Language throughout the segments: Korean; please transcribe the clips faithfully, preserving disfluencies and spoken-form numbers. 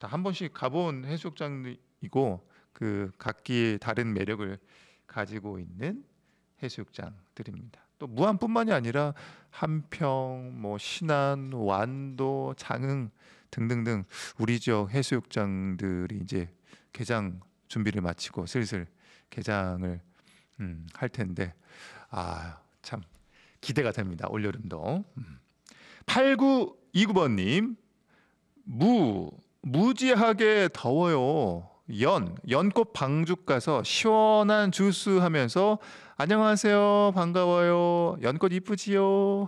다 한 번씩 가본 해수욕장이고 그 각기 다른 매력을 가지고 있는 해수욕장들입니다. 또 무안뿐만이 아니라 한평, 뭐 신안, 완도, 장흥 등등등 우리 지역 해수욕장들이 이제 개장 준비를 마치고 슬슬 개장을 음, 할 텐데 아, 참 기대가 됩니다. 올여름도. 음. 팔구이구 번님 무 무지하게 더워요. 연 연꽃 방죽 가서 시원한 주스 하면서 안녕하세요 반가워요 연꽃 이쁘지요.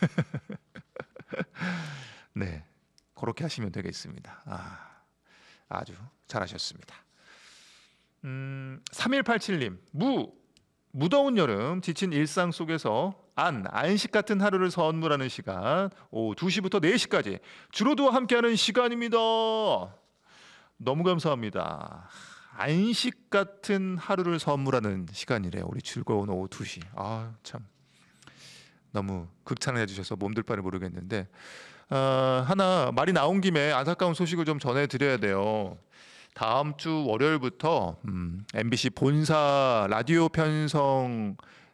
네, 그렇게 하시면 되겠습니다. 아, 아주 잘하셨습니다. 음, 삼일팔칠님 무 무더운 여름 지친 일상 속에서 안 안식 같은 하루를 선물하는 시간 오후 두 시부터 네 시까지 주로도 함께하는 시간입니다. 너무 감사합니다. 안식 같은 하루를 선물하는 시간이래요. 우리 즐거운 오후 두 시. 아, 참 너무 극찬을 해주셔서 몸둘 바를 모르겠는데 어, 하나 말이 나온 김에 안타까운 소식을 좀 전해드려야 돼요. 다음 주 월요일부터 음, 엠비씨 본사 라디오 편성이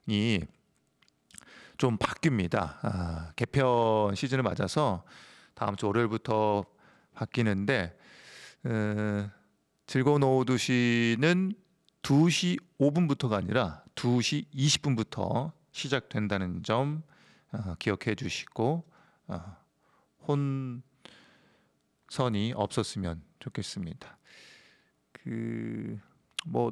좀 바뀝니다. 아, 개편 시즌을 맞아서 다음 주 월요일부터 바뀌는데 어, 즐거운 오후 두 시는 두 시 오 분부터가 아니라 두 시 이십 분부터 시작된다는 점 어, 기억해 주시고 어, 혼선이 없었으면 좋겠습니다. 그 뭐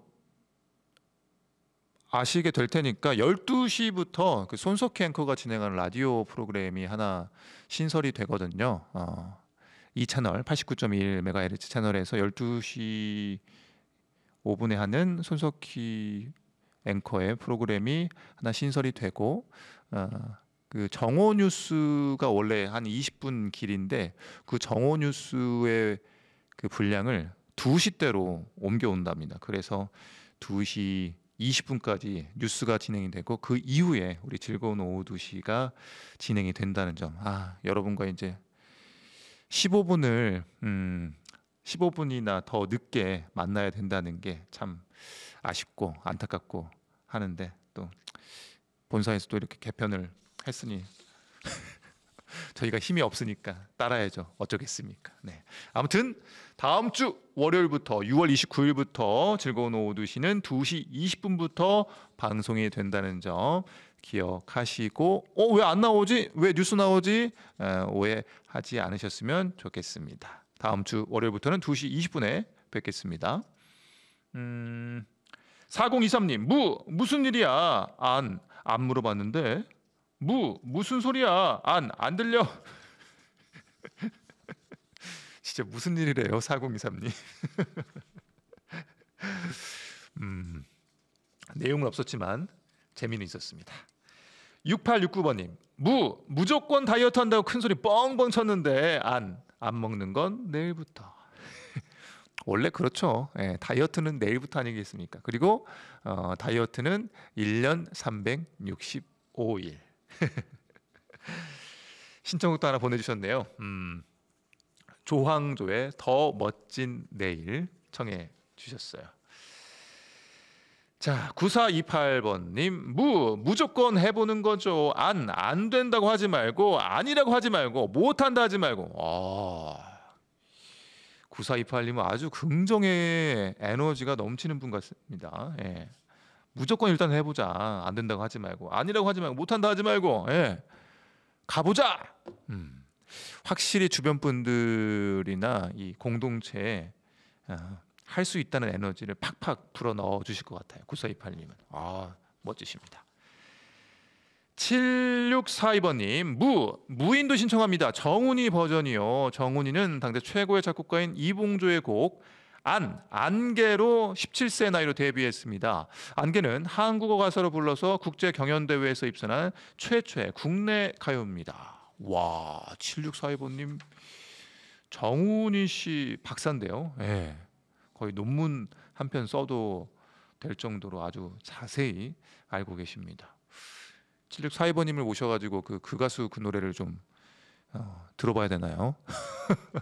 아시게 될 테니까 열두 시부터 그 손석희 앵커가 진행하는 라디오 프로그램이 하나 신설이 되거든요. 어, 이 채널 팔십구 점 일 메가헤르츠 채널에서 열두 시 오 분에 하는 손석희 앵커의 프로그램이 하나 신설이 되고 어, 그 정오 뉴스가 원래 한 이십 분 길인데 그 정오 뉴스의 그 분량을 두 시대로 옮겨온답니다. 그래서 두 시 이십 분까지 뉴스가 진행이 되고 그 이후에 우리 즐거운 오후 두 시가 진행이 된다는 점. 아, 여러분과 이제 십오 분을 음, 십오 분이나 더 늦게 만나야 된다는 게 참 아쉽고 안타깝고 하는데 또 본사에서 또 이렇게 개편을 했으니 저희가 힘이 없으니까 따라야죠. 어쩌겠습니까? 네. 아무튼 다음 주 월요일부터 유월 이십구 일부터 즐거운 오후 두 시는 두 시 이십 분부터 방송이 된다는 점 기억하시고 어, 왜 안 나오지? 왜 뉴스 나오지? 에, 오해하지 않으셨으면 좋겠습니다. 다음 주 월요일부터는 두 시 이십 분에 뵙겠습니다. 음, 사공이삼님 무 무슨 일이야? 안, 안 물어봤는데 무 무슨 소리야? 안, 안 들려. 진짜 무슨 일이래요 사공이삼님. 음, 내용은 없었지만 재미는 있었습니다. 육팔육구 번님 무 무조건 다이어트 한다고 큰 소리 뻥뻥 쳤는데 안, 안 먹는 건 내일부터. 원래 그렇죠. 예, 다이어트는 내일부터 아니겠습니까? 그리고 어, 다이어트는 일 년 삼백육십오 일. 신청곡도 하나 보내주셨네요. 음, 조항조의 더 멋진 내일 청해 주셨어요. 자, 구사이팔 번님 무 무조건 해보는 거죠. 안, 안 된다고 하지 말고 아니라고 하지 말고 못한다 하지 말고. 아, 구사이팔님은 아주 긍정의 에너지가 넘치는 분 같습니다. 예. 무조건 일단 해보자. 안 된다고 하지 말고 아니라고 하지 말고 못한다 하지 말고 예. 가보자. 음. 확실히 주변 분들이나 이 공동체에 어, 할 수 있다는 에너지를 팍팍 불어 넣어 주실 것 같아요. 구사이팔님은 아, 멋지십니다. 칠육사이 번님 무 무인도 신청합니다. 정훈이 버전이요. 정훈이는 당대 최고의 작곡가인 이봉조의 곡 안, 안개로 십칠 세 나이로 데뷔했습니다. 안개는 한국어 가사로 불러서 국제 경연대회에서 입선한 최초의 국내 가요입니다. 와, 칠육사이 번님 정훈이 씨 박사인데요. 예, 거의 논문 한 편 써도 될 정도로 아주 자세히 알고 계십니다. 칠육사이 번님을 모셔가지고 그, 그 가수 그 노래를 좀 어, 들어봐야 되나요?